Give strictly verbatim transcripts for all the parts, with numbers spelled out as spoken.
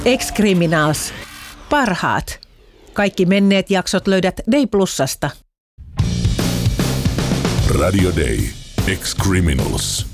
Ex-Criminals. Parhaat. Kaikki menneet jaksot löydät Day Plusasta. Radio Day. Ex-Criminals.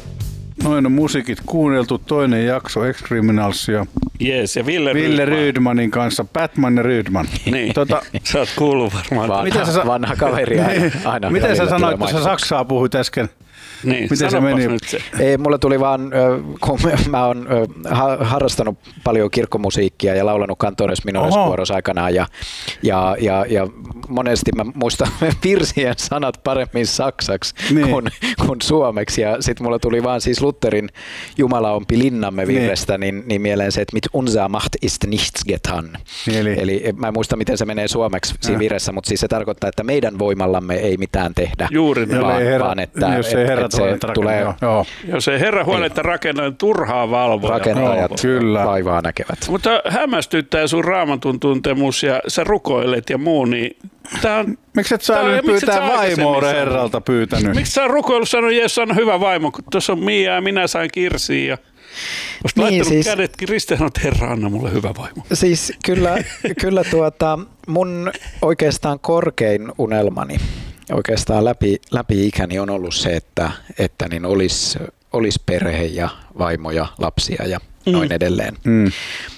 Noin on musiikit kuunneltu, toinen jakso Ex-Criminalsia. Jees, ja Ville, Ville Rydman. Rydmanin kanssa, Batman ja Rydman. Niin, tota, sä oot kuullut varmaan. Vanha, Miten sä, vanha kaveri aina, aina miten sä sanoit, että sä mainituksia. Saksaa puhuit äsken? Niin, Miten se meni? nyt se. Ei, mulle tuli vaan, kun mä oon harrastanut paljon kirkkomusiikkia ja laulanut Cantones Minores Choros aikanaan ja, ja, ja, ja monesti mä muistan virsien sanat paremmin saksaksi niin. kuin, kuin suomeksi ja sit mulle tuli vaan siis Lutherin Jumala ompi linnamme virrestä niin. Niin, niin mieleen se, että mit unser Macht ist nichts getan. Eli, Eli mä en muista miten se menee suomeksi siinä ja. virressä, mutta siis se tarkoittaa, että meidän voimallamme ei mitään tehdä. Juuri niin. Vaan, herra, vaan että, jos ei herrat se tulee, joo. Jos ei herra huonetta rakennaa, turhaa valvoa. Rakentajat kyllä. vaivaa näkevät. Mutta hämmästyttää sun raamatun tuntemus ja sä rukoilet ja muu, niin tää on... Miksi et sä nyt pyytää vaimoa herralta pyytänyt? Miksi sä oot rukoillut sanonut, että Jeesus on hyvä vaimo, kun tuossa on Mia ja minä sain Kirsiin ja olet niin, laittanut siis, kädet risteen, että herra, anna mulle hyvä vaimo. Siis kyllä, kyllä tuota, mun oikeastaan korkein unelmani oikeastaan läpi, läpi ikäni on ollut se, että, että niin olisi, olisi perhe ja vaimo ja lapsia ja noin mm. edelleen. Mm.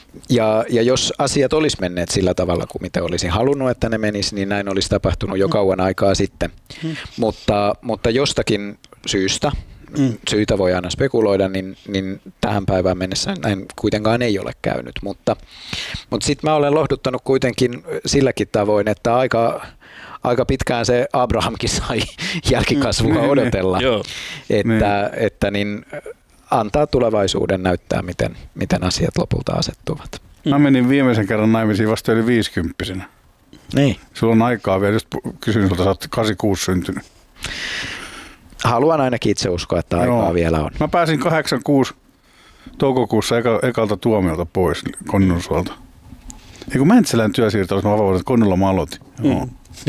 Ja, ja jos asiat olisi menneet sillä tavalla kuin mitä olisin halunnut, että ne menis, niin näin olisi tapahtunut jo kauan aikaa sitten. Mm. Mutta, mutta jostakin syystä, mm. syytä voi aina spekuloida, niin, niin tähän päivään mennessä näin kuitenkaan ei ole käynyt. Mutta, mutta sitten mä olen lohduttanut kuitenkin silläkin tavoin, että aika... Aika pitkään se Abrahamkin sai jälkikasvua odotella, että, että niin antaa tulevaisuuden näyttää, miten, miten asiat lopulta asettuvat. Mä menin viimeisen kerran naimisiin vasta yli viisikymppisenä. Niin. Sulla on aikaa vielä, just kysyn sulta, sä oot kahdeksankymmentäkuusi syntynyt. Haluan ainakin itse uskoa, että aikaa Joo. vielä on. Mä pääsin kahdeksankymmentäkuusi toukokuussa eka, ekalta tuomiolta pois Konnunsuolta. Eikö Mäntsälän työsiirtolaisessa mä vapautin, että Konnulla mä aloitin. Joo.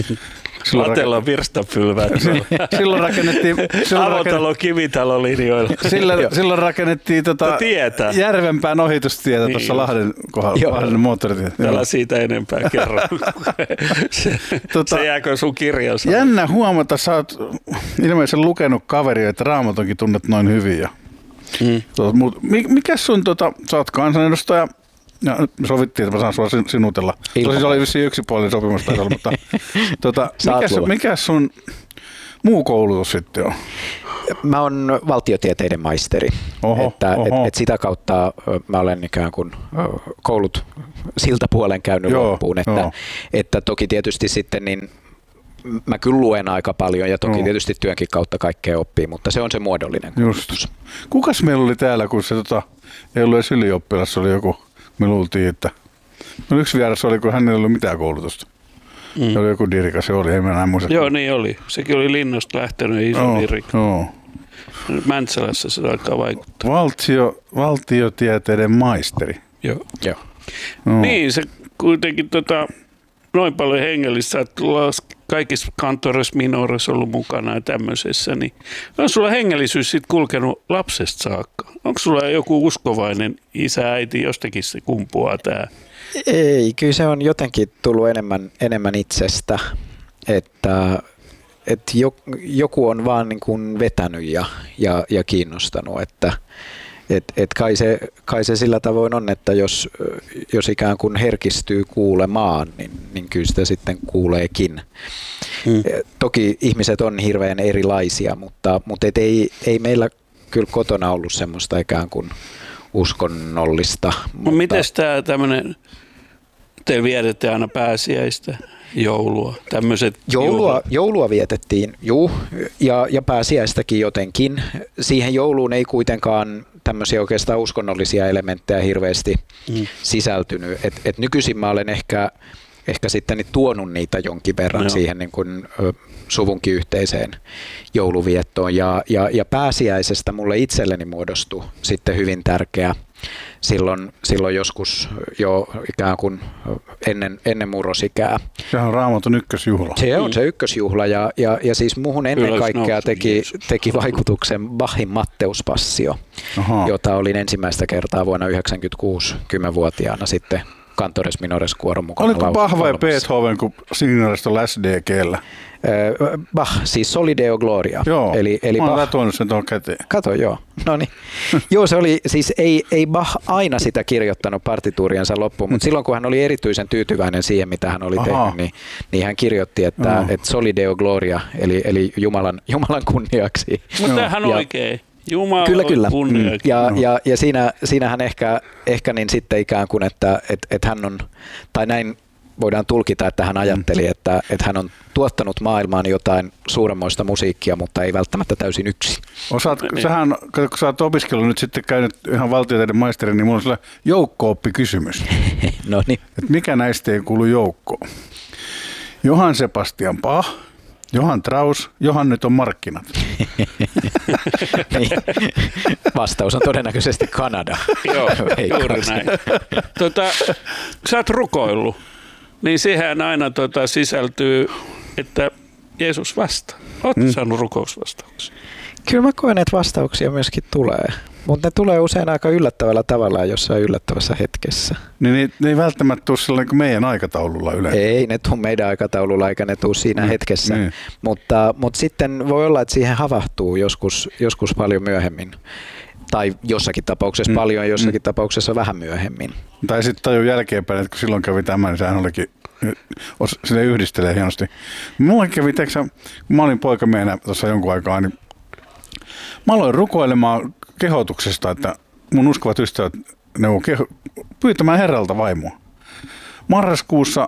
Latella on virstapylvät. Silloin rakennettiin... Avotalo, kivitalo linjoilla. Silloin, silloin rakennettiin tota Järvenpään ohitustietä niin tuossa Lahden kohdalla, Lahden moottoritietä. Älä siitä enempää kerro. se, tota, se jääkö sun kirjassa? Jännä huomata, sä oot ilmeisesti lukenut kaveria, että Raamatonkin tunnet noin hyvin. Ja, mm. tota, mikäs sun, tota, sä oot kansanedustaja, ja sovittiin, että mä saan sua sinutella. Tosin se oli vissiin yksipuolinen sopimus tasolla, mutta tota, mikä, mikä sun muu koulutus sitten on? Mä oon valtiotieteiden maisteri. Oho, että oho. Et, et sitä kautta mä olen ikään kuin koulut siltä puolen käynyt joo, loppuun. Että, että toki tietysti sitten niin mä kyllä luen aika paljon ja toki joo. tietysti työnkin kautta kaikkea oppii, mutta se on se muodollinen koulutus. Kukas meillä oli täällä, kun se tota, ei ollut edes ylioppilas, se oli joku... Me luultiin, että no yksi vieras oli, kun hänellä ei ollut mitään koulutusta. Mm. Se oli joku dirika, se oli, ei mä enää muista. Joo, niin oli. Sekin oli Linnasta lähtenyt iso oh, dirika. Oh. Mäntsälässä se alkaa vaikuttaa. Valtio, valtiotieteiden maisteri. Joo. Joo. Oh. Niin, se kuitenkin tota, noin paljon hengellistä, että kaikissa Cantones Minores ollut mukana ja tämmöisessä, niin on sulla hengellisyys sitten kulkenut lapsesta saakka? Onko sulla joku uskovainen isä, äiti, jostakin se kumpuaa tää? Ei, kyllä se on jotenkin tullut enemmän, enemmän itsestä, että, että joku on vaan niin kuin vetänyt ja, ja, ja kiinnostanut, että et, et kai, se, kai se sillä tavoin on, että jos, jos ikään kuin herkistyy kuulemaan, niin, niin kyllä sitä sitten kuuleekin. Hmm. Toki ihmiset on hirveän erilaisia, mutta, mutta et ei, ei meillä kyllä kotona ollut semmoista ikään kuin uskonnollista. No mutta... miten tämä tämmöinen, te vietätte aina pääsiäistä, joulua, tämmöiset joulua, joulua vietettiin, juu, ja, ja pääsiäistäkin jotenkin. Siihen jouluun ei kuitenkaan tämmöisiä oikeastaan uskonnollisia elementtejä hirveästi mm. sisältynyt. Et, et nykyisin mä olen ehkä, ehkä sitten tuonut niitä jonkin verran no. siihen niin kuin, ö, suvunkin yhteiseen jouluviettoon. Ja, ja, ja pääsiäisestä mulle itselleni muodostui sitten hyvin tärkeä, silloin, silloin joskus jo ikään kuin ennen, ennen murrosikää. Sehän on Raamatun ykkösjuhla. Se on se ykkösjuhla ja, ja, ja siis muuhun ennen Ylös kaikkea nousu, teki, teki vaikutuksen Bachin Matteuspassio, Aha. jota olin ensimmäistä kertaa vuonna yhdeksänkymmentäkuusi kymmenvuotiaana sitten Cantores Minores kuoron mukana. Oliko Bach vai Beethoven, kun signaarista oli S D G:llä? Bach, siis Soli Deo Gloria. Joo, eli, eli mä oon Bach, ratuonut sen tuohon käteen. kato, joo. No niin. Joo, se oli, siis ei, ei Bach aina sitä kirjoittanut partituuriensa loppuun, mutta silloin kun hän oli erityisen tyytyväinen siihen, mitä hän oli Aha. tehnyt, niin, niin hän kirjoitti, että, että Soli Deo Gloria, eli, eli Jumalan, Jumalan kunniaksi. Mutta tämähän on oikein. Jumala kyllä, kyllä. kunniaksi. Ja, ja, ja siinä, siinähän ehkä, ehkä niin sitten ikään kuin, että et, et hän on, tai näin voidaan tulkita, että hän ajatteli, että, että hän on tuottanut maailmaan jotain suuremmoista musiikkia, mutta ei välttämättä täysin yksin. Osaat, sähän, kun sä oot opiskellut nyt sitten käynyt ihan valtioteiden maisteri, niin mulla on sellainen joukko-oppikysymys. No niin. Et mikä näistä ei kuulu joukkoon? Johann Sebastian Bach, Johann Strauss, Johann nyt on markkinat. Niin. Vastaus on todennäköisesti Kanada. Joo, juuri näin. Tota, sä oot rukoillut, niin siihen aina tota, sisältyy, että Jeesus vastaa. Oot mm. saanut rukousvastauksia? Kyllä mä koen, että vastauksia myöskin tulee. Mutta ne tulee usein aika yllättävällä tavalla ja jossain yllättävässä hetkessä. Niin ne, ne ei välttämättä tule sellainen kuin meidän aikataululla yleensä. Ei ne tule meidän aikataululla eikä ne tule siinä mm. hetkessä. Mm. Mutta, mutta sitten voi olla, että siihen havahtuu joskus, joskus paljon myöhemmin. Tai jossakin tapauksessa mm. paljon ja jossakin mm. tapauksessa vähän myöhemmin. Tai sitten tajun jälkeenpäin, että kun silloin kävi tämä, niin sehän olikin, sille yhdistelee hienosti. Mulla kävi, teeksä, kun mä olin poikamiehenä tuossa jonkun aikaa, niin mä aloin rukoilemaan kehotuksesta, että mun uskovat ystävät neuvon keho, pyytämään Herralta vaimoa. Marraskuussa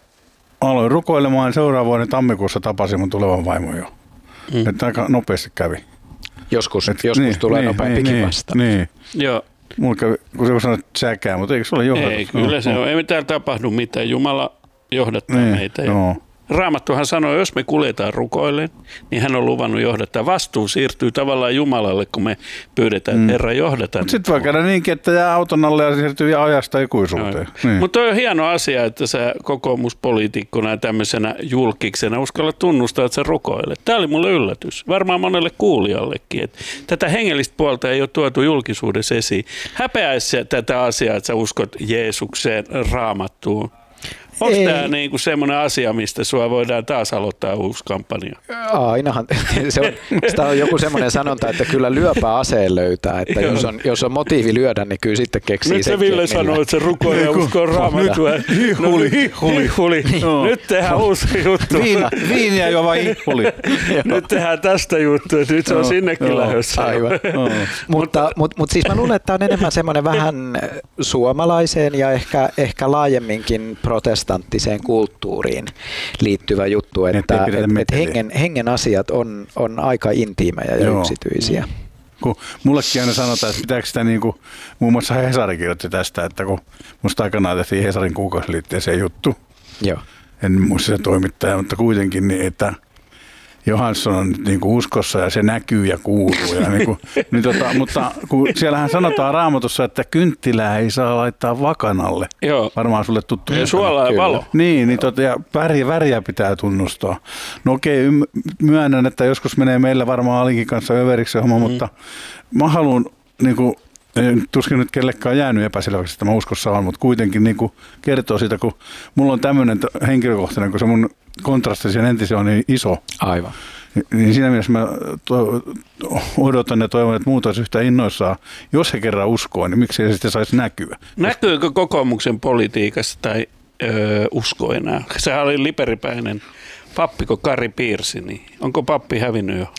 aloin rukoilemaan ja seuraavan vuoden tammikuussa tapasin mun tulevan vaimon jo. Mm. Että aika nopeasti kävi. Joskus, Et, joskus niin, tulee niin, nopeampikin niin, vasta. Niin. Joo. Mulla kävi, kun se sanoi säkää, mutta eikö se ole johdatus? Ei, kyllä se on. Ei mitään tapahdu mitään. Jumala johdattaa niin, meitä. Joo. Raamattuhan sanoi, jos me kuljetaan rukoilleen, niin hän on luvannut johdattaa. Vastuu siirtyy tavallaan Jumalalle, kun me pyydetään, että mm. Herra johdataan. Mutta sitten voi käydä niinkin, että jää auton alle ja siirtyy ajasta ikuisuuteen. Niin. Mutta on hieno asia, että sä kokoomuspoliitikkona ja tämmöisenä julkiksena uskalla tunnustaa, että sä rukoilet. Tämä oli mulle yllätys. Varmaan monelle kuulijallekin. Että tätä hengellistä puolta ei ole tuotu julkisuudessa esiin. Häpeäisi tätä asiaa, että sä uskot Jeesukseen, Raamattuun. Onko tämä niinku semmoinen asia, mistä sua voidaan taas aloittaa uusi kampanja? Ainahan. Se on, sitä on joku semmoinen sanonta, että kyllä lyöpä aseen löytää. Että jos, on, jos on motiivi lyödä, niin kyllä sitten keksii nyt sen. Nyt se Ville sanoo, että se rukoilee ja uskoo Raamattua. Hihuli, hihuli. hihuli. No. Nyt tehdään uusi juttu. Viina, viiniä juova hihuli. Nyt tehdään tästä juttua. Nyt se on sinnekin lähdössä. Aivan. mutta, mutta, mutta siis mä luulen, että tämä on enemmän semmoinen vähän suomalaiseen ja ehkä, ehkä laajemminkin protestanttiseen kulttuuriin liittyvä juttu, että et, et hengen, hengen asiat on, on aika intiimejä ja Joo. yksityisiä. Kun mullekin aina sanotaan, että pitääkö sitä niin kuin, muun muassa Hesari kirjoitti tästä, että kun musta aikanaan tehtiin Hesarin kuukausiliitteeseen juttu, Joo. en muista se toimittaja, mutta kuitenkin niin, että Johansson on nyt niin kuin uskossa ja se näkyy ja kuuluu. Ja niin kuin, niin tota, mutta kun siellähän sanotaan Raamatussa, että kynttilää ei saa laittaa vakanalle. Joo. Varmaan sulle tuttu. Ja suola ja valo. Niin, niin tota, ja väriä, väriä pitää tunnustaa. No okei, myönnän, että joskus menee meillä varmaan Alinkin kanssa överiksi homma, mm. mutta mä haluan, niin kuin, tuskin nyt kellekään jäänyt epäselväksi, että mä uskossa on, mutta kuitenkin niin kuin kertoo siitä, kun mulla on tämmöinen henkilökohtainen, kun se mun kontrasti siihen entiseen on niin iso. Aivan. Niin siinä mielessä mä to- odotan ja toivon, että muut olisi yhtä innoissaan. Jos he kerran uskoo, niin miksi se sitten saisi näkyä? Näkyykö kokoomuksen politiikassa tai öö, usko enää? Sehän oli liperipäinen pappiko Kari Piirsi, niin onko pappi hävinnyt jo?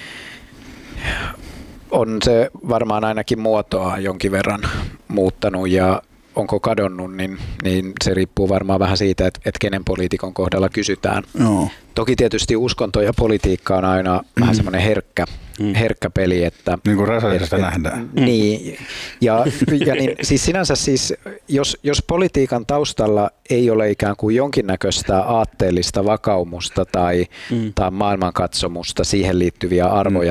On se varmaan ainakin muotoa jonkin verran muuttanut ja onko kadonnut, niin, niin se riippuu varmaan vähän siitä, että, että kenen poliitikon kohdalla kysytään. No. Toki tietysti uskonto ja politiikka on aina mm. vähän semmoinen herkkä, mm. herkkä peli. Että, niin kuin Räsäsestä nähdään. Niin, ja, ja niin, siis sinänsä siis, jos, jos politiikan taustalla ei ole ikään kuin jonkinnäköistä aatteellista vakaumusta tai, mm. tai maailmankatsomusta, siihen liittyviä arvoja,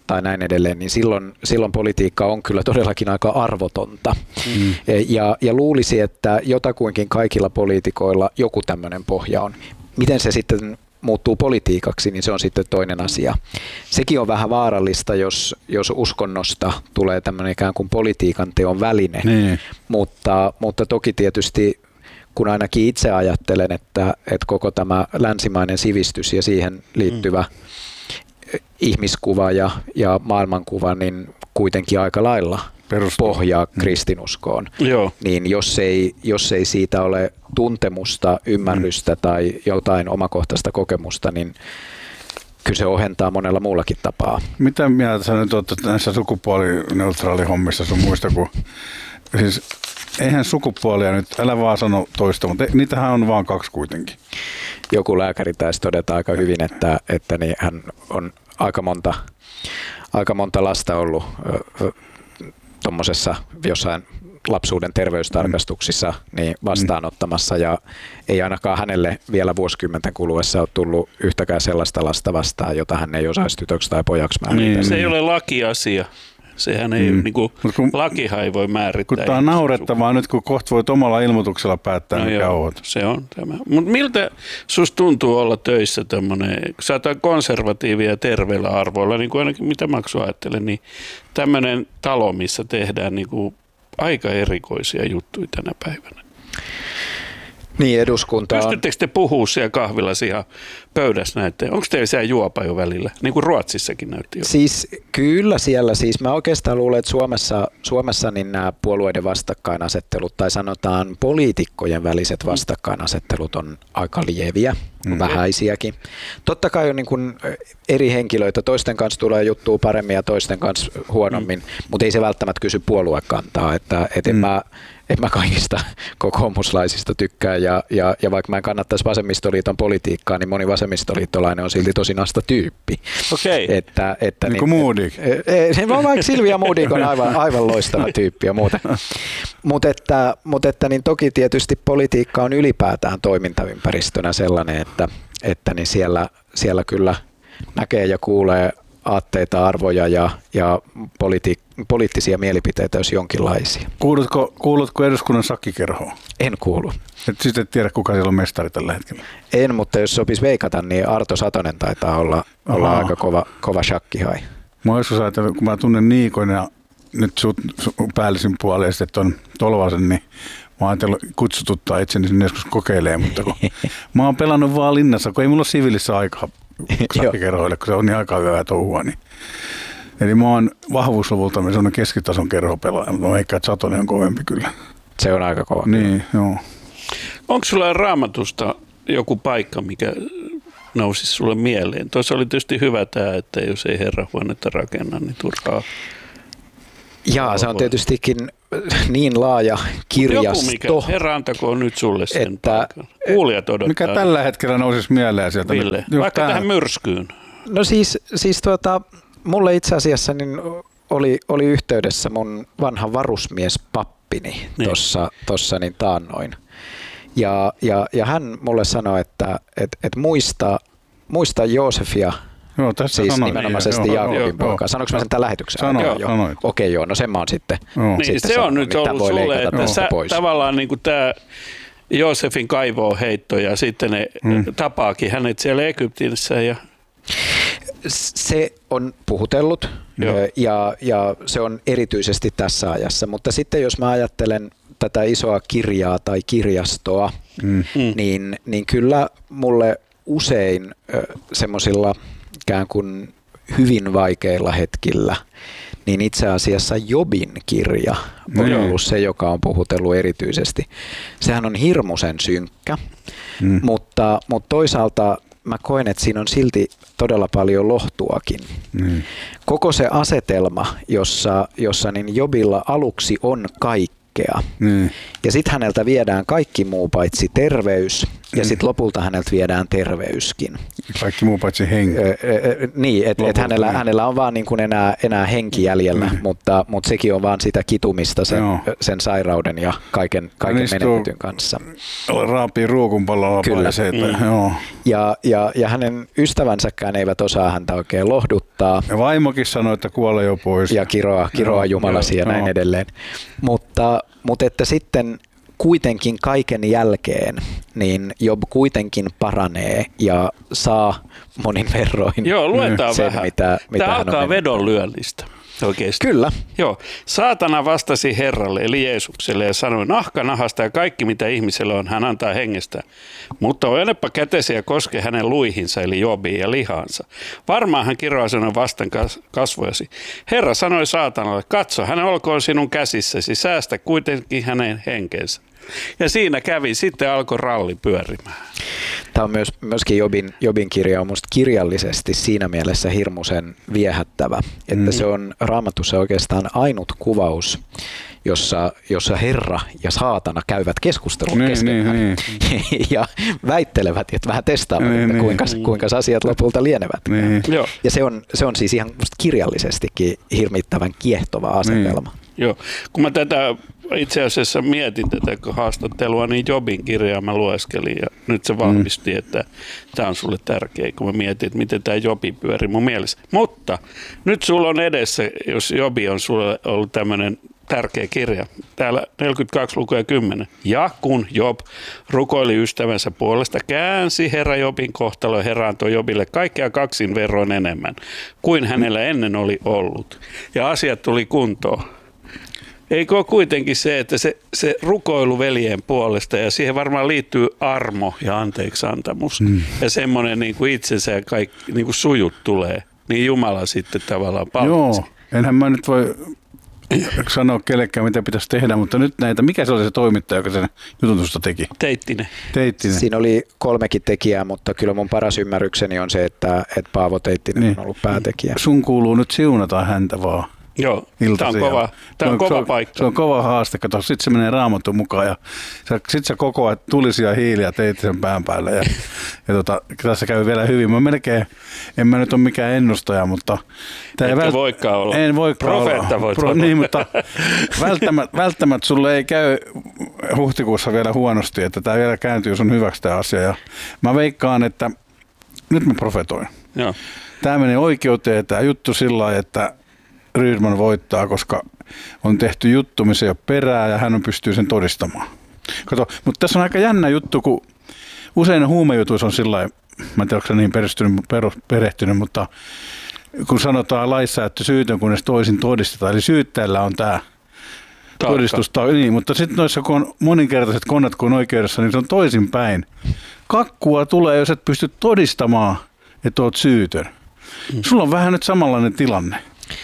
tai näin edelleen, niin silloin, silloin politiikka on kyllä todellakin aika arvotonta. Mm. Ja, ja luulisi, että jotakuinkin kaikilla poliitikoilla joku tämmöinen pohja on. Miten se sitten muuttuu politiikaksi, niin se on sitten toinen asia. Sekin on vähän vaarallista, jos, jos uskonnosta tulee tämmöinen ikään kuin politiikan teon väline, niin. mutta, mutta toki tietysti kun ainakin itse ajattelen, että, että koko tämä länsimainen sivistys ja siihen liittyvä mm. ihmiskuva ja, ja maailmankuva, niin kuitenkin aika lailla Perustuu. pohjaa kristinuskoon. Mm. Niin jos ei, jos ei siitä ole tuntemusta, ymmärrystä mm. tai jotain omakohtaista kokemusta, niin kyllä se ohentaa monella muullakin tapaa. Mitä mieltä sä nyt olet näissä sukupuolineutraalihommissa sun muista, kun siis eihän sukupuolia nyt, älä vaan sano toista, mutta niitähän on vaan kaksi kuitenkin. Joku lääkäri taisi todeta aika hyvin, että, että niin hän on aika monta, aika monta lasta ollut tuommoisessa jossain lapsuuden terveystarkastuksissa niin vastaanottamassa ja ei ainakaan hänelle vielä vuosikymmenten kuluessa ole tullut yhtäkään sellaista lasta vastaan, jota hän ei osaisi tytöksi tai pojaksi määritellä. Se ei ole lakiasia. Sehän ei, mm. niin kuin, kun, lakihan ei voi määrittää. Kun tämä on naurettavaa nyt, kun kohta voit omalla ilmoituksella päättää, no mikä joo, oot. Se on tämä. Mutta miltä susta tuntuu olla töissä tämmöinen, kun sä oot konservatiivia ja terveillä arvoilla, niin kuin ainakin mitä Maksu ajattelee, niin tämmöinen talo, missä tehdään niin kuin aika erikoisia juttuja tänä päivänä. Niin, eduskunta on... Pystyttekö te puhua siellä kahvilassa ihan pöydässä näette? Onko teillä siellä juopa jo välillä? Niin kuin Ruotsissakin näytti jo. Siis kyllä siellä. Siis mä oikeastaan luulen, että Suomessa, Suomessa niin nämä puolueiden vastakkainasettelut tai sanotaan poliitikkojen väliset vastakkainasettelut on aika lieviä, mm. vähäisiäkin. Totta kai on niin kuin eri henkilöitä. Toisten kanssa tulee juttua paremmin ja toisten kanssa huonommin, mm. mutta ei se välttämättä kysy puoluekantaa. Että, et en mm. mä... En mä kaikista kokoomuslaisista tykkää ja, ja, ja vaikka mä en kannattaisi vasemmistoliiton politiikkaa, niin moni vasemmistoliittolainen on silti tosi nasta tyyppi. Okei. Että, että niin kuin niin, Modig. Se on vaikka Silvia Modig on aivan, aivan loistava tyyppi ja muuten. Mutta että, mut että niin toki tietysti politiikka on ylipäätään toimintaympäristönä sellainen, että, että niin siellä, siellä kyllä näkee ja kuulee aatteita, arvoja ja, ja politi- poliittisia mielipiteitä, jos jonkinlaisia. Kuulutko, kuulutko eduskunnan sakkikerhoon? En kuulu. Et sitten et tiedä, kuka siellä on mestari tällä hetkellä? En, mutta jos sopisi veikata, niin Arto Satonen taitaa olla, olla aika kova, kova shakkihai. Mä oon joskus ajatellut, kun mä tunnen Niikon ja nyt sut, sut päällisin puoleen sitten on Tolvasen, niin mä oon ajatellut kutsututtaa itseni sinne joskus kokeilemaan, mutta kun mä oon pelannut vaan linnassa, kun ei mulla ole siviilissä aikaa sakkikerhoille, kun se on niin aika hyvää touhua. Niin. Eli mä oon vahvuusluvulta sellainen keskitason kerhopelaaja, mutta mä eikä Satonen on kovempi kyllä. Se on aika kova. Niin, joo. Onko sulla Raamatusta joku paikka, mikä nousisi sulle mieleen? Tuossa oli tietysti hyvä tämä, että jos ei Herran huonetta rakenna, niin turhaa. Jaa, se on tietystikin niin laaja kirjasto. Joku mikä, Herra antakoon nyt sulle sen että, paikan. Kuulijat odottaa. Mikä tällä hetkellä nousisi mieleen sieltä? Ville, vaikka tähän, tähän myrskyyn. No siis, siis tuota, mulle itse asiassa niin oli, oli yhteydessä mun vanha varusmies pappini niin. tuossa tossa niin taannoin. Ja, ja, ja hän mulle sanoi, että et, et muista, muista Joosefia. Joo, tässä siis sanoin. nimenomaisesti Jaakobin poika. Sanoinko mä sen tämän lähetyksen? Sanoin, joo. Sanoit. Okei, joo, no sen mä oon sitten. Niin, se sanonut, on nyt niin ollut sulle, että sä, tavallaan niin kuin tämä Joosefin kaivoon heitto ja sitten ne hmm. tapaakin hänet siellä Egyptissä. Ja... Se on puhutellut ja, ja se on erityisesti tässä ajassa, mutta sitten jos mä ajattelen tätä isoa kirjaa tai kirjastoa, hmm. niin, niin kyllä mulle usein semmoisilla ikään kuin hyvin vaikeilla hetkillä, niin itse asiassa Jobin kirja on mm. ollut se, joka on puhutellut erityisesti. Sehän on hirmuisen synkkä, mm. mutta, mutta toisaalta mä koen, että siinä on silti todella paljon lohtuakin. Mm. Koko se asetelma, jossa, jossa niin Jobilla aluksi on kaikkea, mm. ja sitten häneltä viedään kaikki muu paitsi terveys ja sitten lopulta häneltä viedään terveyskin. Kaikki muu paitsi henki. Öö, öö, niin, että et hänellä, hänellä on vaan niin kuin enää, enää henki jäljellä, mm. mutta, mutta sekin on vaan sitä kitumista sen, sen sairauden ja kaiken, kaiken menetetyn kanssa. Raapii ruokunpallolla paiseet. Mm. Joo. Ja, ja, ja hänen ystävänsäkään eivät osaa häntä oikein lohduttaa. Ja vaimokin sanoi, että kuole jo pois. Ja kiroa, kiroa Jumalasi ja näin joo. edelleen. Mutta, mutta että sitten kuitenkin kaiken jälkeen niin Job kuitenkin paranee ja saa monin verroin joo, luetaan sen, vähän. mitä, mitä Tämä hän on alkaa vedonlyönnistä. Oikeasti. Kyllä. Joo. Saatana vastasi Herralle eli Jeesukselle ja sanoi, nahka nahasta ja kaikki mitä ihmisellä on, hän antaa hengestä. Mutta ojennepa kätesi ja koske hänen luihinsa eli Jobiin ja lihaansa. Varmaan hän kiroaa sinun vastaan kasvojasi. Herra sanoi saatanalle, katso, hän olkoon sinun käsissäsi, säästä kuitenkin hänen henkensä. Ja siinä kävi, sitten alkoi ralli pyörimään. Tämä on myös, myöskin Jobin, Jobin kirja on musta kirjallisesti siinä mielessä hirmuisen viehättävä, että mm. se on Raamatussa oikeastaan ainut kuvaus, jossa, jossa Herra ja saatana käyvät keskustelun niin, keskenään niin, niin. ja väittelevät, että vähän testaavat, niin, että kuinka, niin. kuinka asiat lopulta lienevät. Niin. Ja se on, se on siis ihan musta kirjallisestikin hirmittävän kiehtova asetelma. Niin. Joo, kun mä tätä itse asiassa mietin tätä haastattelua, niin Jobin kirjaa mä lueskelin ja nyt se vahvisti, mm. että tämä on sulle tärkeä, kun mä mietin, että miten tämä Jobi pyörii mun mielessä. Mutta nyt sulla on edessä, jos Jobi on sulle ollut tämmöinen tärkeä kirja, täällä neljäkymmentäkaksi lukee kymmenen. Ja kun Job rukoili ystävänsä puolesta, käänsi Herra Jobin kohtalo ja Herra antoi Jobille kaikkea kaksin verroin enemmän kuin hänellä ennen oli ollut. Ja asiat tuli kuntoon. Eikö ole kuitenkin se, että se, se rukoilu veljen puolesta ja siihen varmaan liittyy armo ja anteeksiantamus mm. ja semmoinen niin kuin itsensä ja kaikki niin kuin sujut tulee, niin Jumala sitten tavallaan palkitsi. Joo, enhän mä nyt voi sanoa kellekään, mitä pitäisi tehdä, mutta nyt näitä, mikä se oli se toimittaja, joka sen jututusta teki? Teittinen. Teittinen. Siinä oli kolmekin tekijää, mutta kyllä mun paras ymmärrykseni on se, että, että Paavo Teittinen niin. on ollut päätekijä. Sun kuuluu nyt siunata häntä vaan. Joo, tämä on kova, tämä on se on, kova se paikka. Se on kova haaste, kato, sitten se menee Raamatun mukaan ja sitten sä kokoat tulisia hiiliä teit sen pään päälle ja, ja tota, tässä käy vielä hyvin. Mä melkein, en mä nyt ole mikään ennustaja, mutta... Etkä vält- voikaan olla. En voikaan Profeetta voit Pro, olla. Niin, mutta välttämättä, välttämättä sulle ei käy huhtikuussa vielä huonosti, että tämä vielä kääntyy sun hyväksi tämä asia. Ja mä veikkaan, että nyt mä profetoin. Joo. Tämä menee oikeuteen, tämä juttu sillä lailla, että Rydman voittaa, koska on tehty juttu, missä ei ole perää ja hän pystyy sen todistamaan. Kato, mutta tässä on aika jännä juttu, kun usein huumejutuissa on sillä lailla, mä en tiedä, onko se niin perehtynyt, mutta kun sanotaan laissa, että syytön kunnes toisin todistetaan, eli syyttäjällä on tämä todistus, niin, mutta sitten noissa kun on moninkertaiset konnat kuin oikeudessa, niin se on toisinpäin. Kakkua tulee, jos et pysty todistamaan, että olet syytön. Sulla on vähän nyt samanlainen tilanne.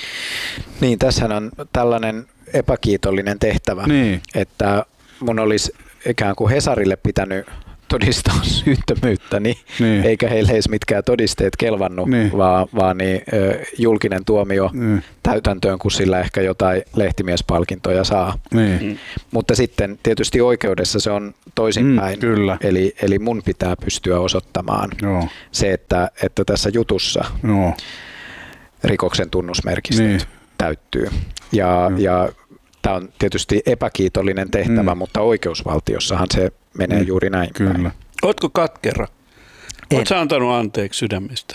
Niin, tässä on tällainen epäkiitollinen tehtävä, niin. että mun olisi ikään kuin Hesarille pitänyt todistaa syyttömyyttä, niin, niin. eikä heille edes mitkään todisteet kelvannut, niin. vaan, vaan niin, julkinen tuomio niin. täytäntöön, kun sillä ehkä jotain lehtimiespalkintoja saa. Niin. Mm. Mutta sitten tietysti oikeudessa se on toisinpäin, mm, eli, eli mun pitää pystyä osoittamaan Joo. se, että, että tässä jutussa Joo. rikoksen tunnusmerkistöt niin. täyttyy. Ja, mm. ja tämä on tietysti epäkiitollinen tehtävä, mm. mutta oikeusvaltiossahan se menee mm. juuri näin. Kyllä. Ootko katkera? Oletko antanut anteeksi sydämestä?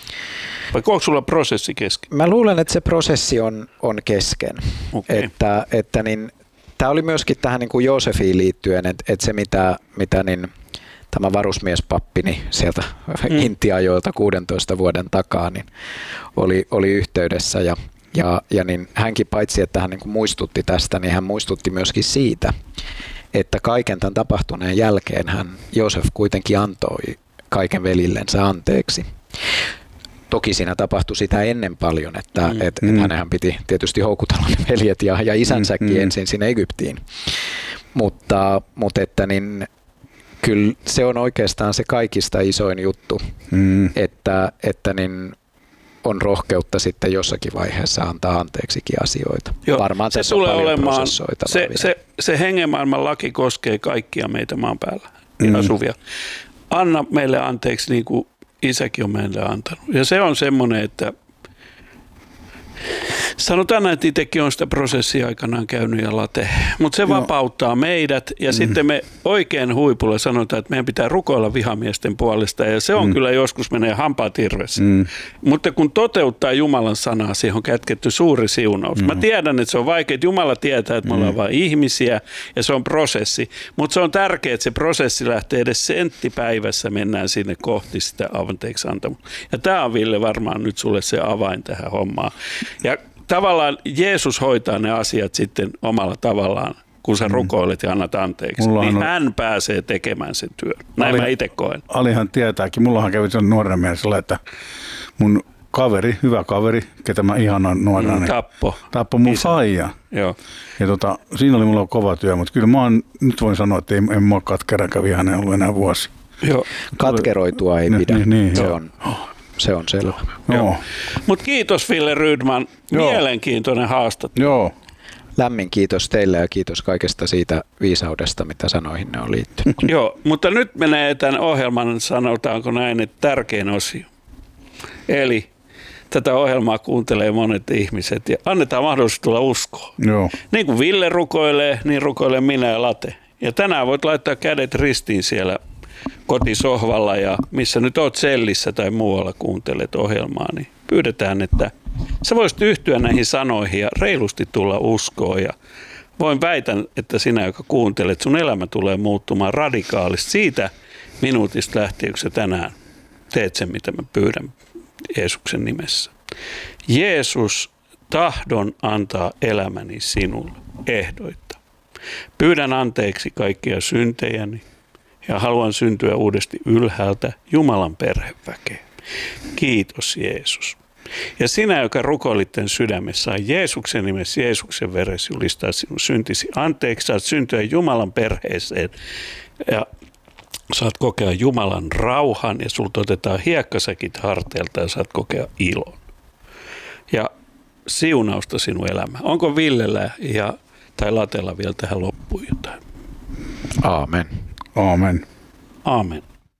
Vai onko sulla prosessi kesken? Mä luulen, että se prosessi on, on kesken. Okay. Että, että niin, tämä oli myöskin tähän niin kuin Joosefiin liittyen, että, että se mitä, mitä niin, tämä varusmiespappini sieltä mm. Intiajoilta kuudentoista vuoden takaa niin oli, oli yhteydessä ja, ja, ja niin hänkin paitsi, että hän niin kuin muistutti tästä, niin hän muistutti myöskin siitä, että kaiken tämän tapahtuneen jälkeen hän Joosef kuitenkin antoi kaiken velillensä anteeksi. Toki siinä tapahtui sitä ennen paljon, että mm. et, et hänenhän piti tietysti houkutella ne veljet ja, ja isänsäkin mm. ensin sinne Egyptiin. Mutta, mutta että niin, kyllä se on oikeastaan se kaikista isoin juttu, mm. että, että niin on rohkeutta sitten jossakin vaiheessa antaa anteeksikin asioita. Joo, varmaan se tässä on tulee paljon olemaan, prosessoitavaa se, se, se hengenmaailman laki koskee kaikkia meitä maan päällä. mm. asuvia. Anna meille anteeksi niin kuin Isäkin on meille antanut. Ja se on semmoinen, että sanotaan, että itsekin on sitä prosessia aikanaan käynyt ja late, mutta se Joo. vapauttaa meidät ja mm. sitten me oikein huipulla sanotaan, että meidän pitää rukoilla vihamiesten puolesta ja se on mm. kyllä joskus menee hampaat irvessä. Mm. Mutta kun toteuttaa Jumalan sanaa, siihen on kätketty suuri siunaus. Mm. Mä tiedän, että se on vaikea, että Jumala tietää, että me ollaan mm. vain ihmisiä ja se on prosessi, mutta se on tärkeää, että se prosessi lähtee edes senttipäivässä, mennään sinne kohti sitä anteeksi antamusta. Ja tämä on, Ville, varmaan nyt sulle se avain tähän hommaan. Ja tavallaan Jeesus hoitaa ne asiat sitten omalla tavallaan, kun sä rukoilet ja annat anteeksi. Mullahan niin on... hän pääsee tekemään sen työn. Näin Ali, mä itse koen. Alihan tietääkin. Mullahan kävi sen nuoren mielessä, että mun kaveri, hyvä kaveri, ketä mä ihanan nuorena, mm, tappo. Tappo mun faija. Joo. Ja tota, siinä oli mulla kova työ, mutta kyllä mä oon, nyt voin sanoa, että ei, en mä ole katkerankaan vihainen ollut enää vuosi. Joo. Katkeroitua ei pidä. Niin, niin, se on... Se on selvä. Joo. Mutta kiitos Ville Rydman. Joo. Mielenkiintoinen haastattelu. Joo. Lämmin kiitos teille ja kiitos kaikesta siitä viisaudesta, mitä sanoihin ne on liittynyt. Joo, mutta nyt menee tämän ohjelman, sanotaanko näin, että tärkein osio. Eli tätä ohjelmaa kuuntelee monet ihmiset ja annetaan mahdollisuus tulla uskoon. Joo. Niin kuin Ville rukoilee, niin rukoilee minä ja Late. Ja tänään voit laittaa kädet ristiin siellä kotisohvalla ja missä nyt oot sellissä tai muualla kuuntelet ohjelmaa, niin pyydetään, että sä voisit yhtyä näihin sanoihin ja reilusti tulla uskoon. Ja voin väitän, että sinä, joka kuuntelet, sun elämä tulee muuttumaan radikaalisti siitä minuutista lähtien, kun sä tänään teet sen, mitä mä pyydän Jeesuksen nimessä. Jeesus, tahdon antaa elämäni sinulle ehdoitta. Pyydän anteeksi kaikkia syntejäni. Ja haluan syntyä uudesti ylhäältä Jumalan perheväkeen. Kiitos Jeesus. Ja sinä, joka rukoilit tämän sydämessä, saa Jeesuksen nimessä, Jeesuksen veressä julistaa sinun syntisi anteeksi. Saat syntyä Jumalan perheeseen ja saat kokea Jumalan rauhan ja sulta otetaan hiekkasäkit harteilta ja saat kokea ilon. Ja siunausta sinun elämään. Onko Villellä ja, tai Latella vielä tähän loppuun jotain? Aamen. Aamen. Aamen.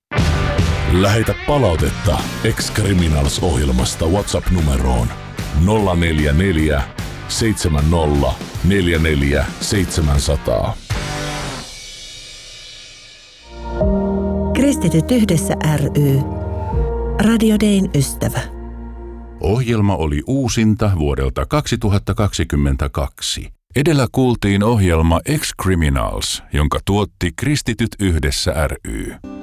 Lähetä palautetta Ex-Criminals-ohjelmasta WhatsApp-numeroon nolla neljä neljä seitsemän nolla neljä neljä seitsemän nolla nolla. Kristityt yhdessä ry. Radio Dayn ystävä. Ohjelma oli uusinta vuodelta kaksituhattakaksikymmentäkaksi. Edellä kuultiin ohjelma Ex-Criminals, jonka tuotti Kristityt yhdessä ry.